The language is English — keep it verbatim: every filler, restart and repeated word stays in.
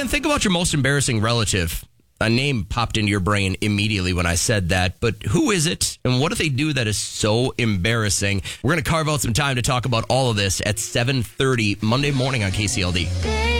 again, think about your most embarrassing relative. A name popped into your brain immediately when I said that, but who is it, and what do they do that is so embarrassing? We're going to carve out some time to talk about all of this at seven thirty Monday morning on K C L D.